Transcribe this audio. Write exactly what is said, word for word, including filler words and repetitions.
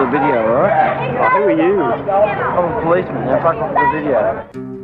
the video, alright? Oh, who are you? I'm a policeman, now fuck off the video.